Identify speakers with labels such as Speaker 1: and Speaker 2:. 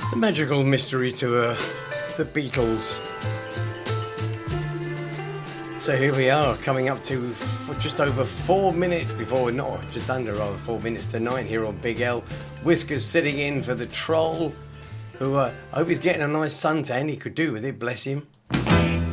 Speaker 1: The magical mystery tour, the Beatles. So here we are, coming up to just over 4 minutes before, not just under, rather 4 minutes to 9 here on Big L. Whiskers sitting in for the Troll, who I hope he's getting a nice suntan. He could do with it, bless him.